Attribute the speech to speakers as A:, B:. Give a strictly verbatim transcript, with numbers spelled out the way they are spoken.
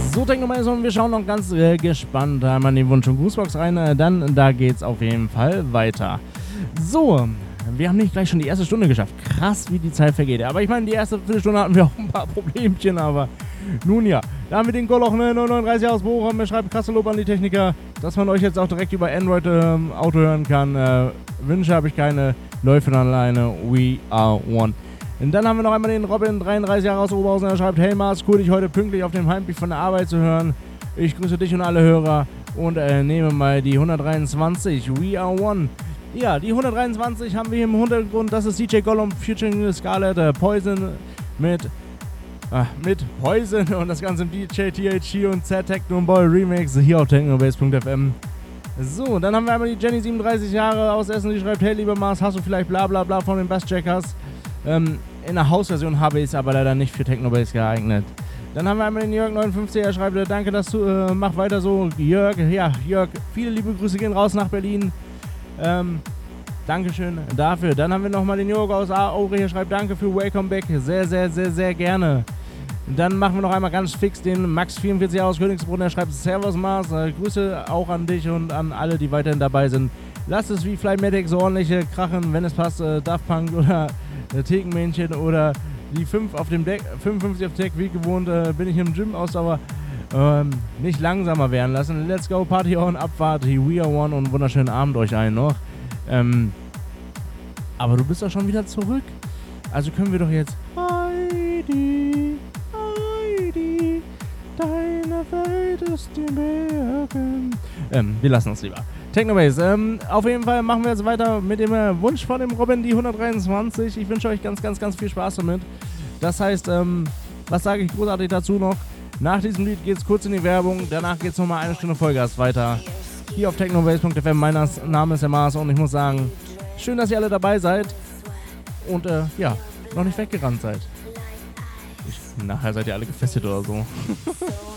A: So, Technomails, und wir schauen noch ganz äh, gespannt einmal in die Wunsch- und Grußbox rein. Äh, dann, da geht's auf jeden Fall weiter. So, wir haben nicht gleich schon die erste Stunde geschafft. Krass, wie die Zeit vergeht. Aber ich meine, die erste Viertelstunde hatten wir auch ein paar Problemchen, aber nun ja. Da haben wir den Goloch, ne, neununddreißig aus Bochum. Er schreibt krasse Lob an die Techniker, dass man euch jetzt auch direkt über Android ähm, Auto hören kann. Äh, Wünsche habe ich keine, läuft von alleine. We are one. Und dann haben wir noch einmal den Robin, dreiunddreißig Jahre aus Oberhausen. Er schreibt: Hey Mars, cool, dich heute pünktlich auf dem Heimweg von der Arbeit zu hören. Ich grüße dich und alle Hörer und äh, nehme mal die hundertdreiundzwanzig. We are one. Ja, die hundertdreiundzwanzig haben wir hier im Hintergrund. Das ist D J Gollum featuring Scarlett, äh, Poison mit, äh, mit Poison und das Ganze im D J T H G und Z Techno Boy Remix hier auf technobase punkt f m. So, dann haben wir einmal die Jenny, siebenunddreißig Jahre aus Essen, die schreibt: Hey lieber Mars, hast du vielleicht bla bla bla von den Bassjackers? Ähm, in der Hausversion habe ich es aber leider nicht für Technobase geeignet. Dann haben wir einmal den Jörg neunundfünfzig, er schreibt: Danke, dass du, äh, mach weiter so, Jörg. Ja, Jörg, viele liebe Grüße gehen raus nach Berlin. Ähm, Dankeschön dafür. Dann haben wir nochmal den Jörg aus Aure, er schreibt: Danke für Welcome Back, sehr, sehr, sehr, sehr gerne. Dann machen wir noch einmal ganz fix den Max vierundvierzig Jahre aus Königsbrunn, er schreibt: Servus Mars, äh, Grüße auch an dich und an alle, die weiterhin dabei sind. Lasst es wie Flymatic so ordentliche krachen, wenn es passt, äh, Daft Punk oder äh, Thekenmännchen oder die fünf auf dem Deck, fünfundfünfzig auf Deck, wie gewohnt, äh, bin ich im Gym Ausdauer, ähm, nicht langsamer werden lassen. Let's go, Party on, Abfahrt, We are one und wunderschönen Abend euch allen noch. Ähm, aber du bist doch schon wieder zurück. Also können wir doch jetzt Heidi, Heidi, deine Welt ist die Bergen. Ähm, wir lassen uns lieber. Technobase, ähm, auf jeden Fall machen wir jetzt weiter mit dem äh, Wunsch von dem Robin, die hundertdreiundzwanzig. Ich wünsche euch ganz, ganz, ganz viel Spaß damit. Das heißt, ähm, was sage ich großartig dazu noch? Nach diesem Lied geht es kurz in die Werbung, danach geht es nochmal eine Stunde Vollgas weiter. Hier auf technobase punkt f m, mein Name ist der Mars und ich muss sagen, schön, dass ihr alle dabei seid und äh, ja, noch nicht weggerannt seid. Ich, nachher seid ihr alle gefesselt oder so.